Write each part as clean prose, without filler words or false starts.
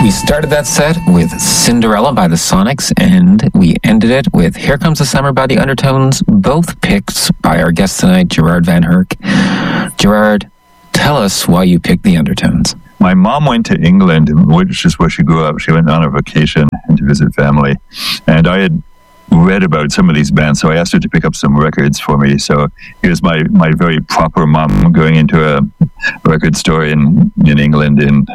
We started that set with Cinderella by the Sonics, and we ended it with Here Comes the Summer by the Undertones, both picked by our guest tonight, Gerard Van Herk. Gerard, tell us why you picked the Undertones. My mom went to England, which is where she grew up. She went on a vacation to visit family. And I had read about some of these bands, so I asked her to pick up some records for me. So here's my very proper mom going into a record store in England in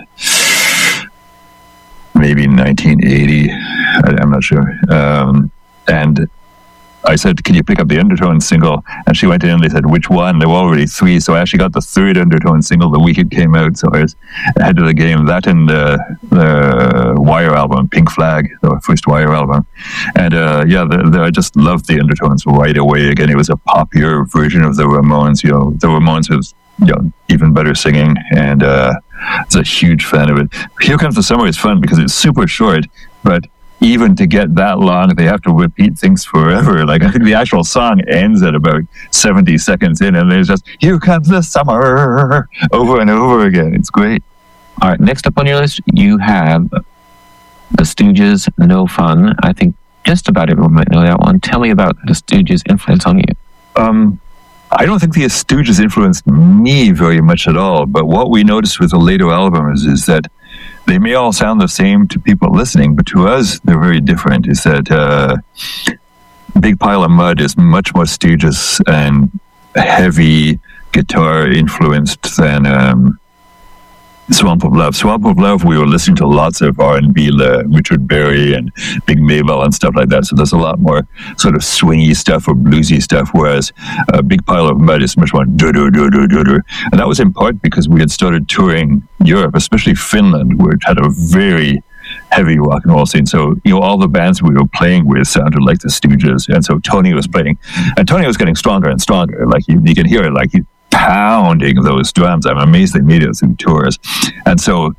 maybe 1980. I'm not sure. And I said, can you pick up the Undertones single? And she went in and they said, which one? There were already three. So I actually got the third Undertones single the week it came out. So I was ahead of the game. That and the Wire album, Pink Flag, the first Wire album. And I just loved the Undertones right away. Again, it was a poppier version of the Ramones. You know, the Ramones was even better singing. And I was a huge fan of it. Here Comes the Summer is fun because it's super short, but even to get that long, they have to repeat things forever. Like, I think the actual song ends at about 70 seconds in, and there's just, here comes the summer, over and over again. It's great. All right, next up on your list, you have The Stooges, No Fun. I think just about everyone might know that one. Tell me about The Stooges' influence on you. I don't think the Stooges influenced me very much at all, but what we noticed with the later albums is that they may all sound the same to people listening, but to us, they're very different. Is that Big Pile of Mud is much more Stooges and heavy guitar influenced than Swamp of Love. Swamp of Love, we were listening to lots of R&B, Richard Berry and Big Maybelle and stuff like that. So there's a lot more sort of swingy stuff or bluesy stuff, whereas Big Pile of Mud is much more do-do-do-do-do-do. And that was in part because we had started touring Europe, especially Finland, which had a very heavy rock and roll scene. So, all the bands we were playing with sounded like the Stooges. And so Tony was playing, and Tony was getting stronger and stronger. Like, you can hear it, like, he pounding those drums. I'm amazed they made it through tours. And so,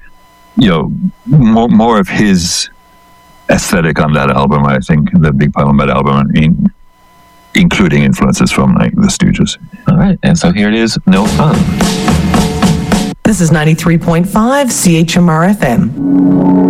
more of his aesthetic on that album, I think, the Big Pile of Mud album, including influences from like the Stooges. All right, and so here it is, No Fun. This is 93.5 CHMR FM.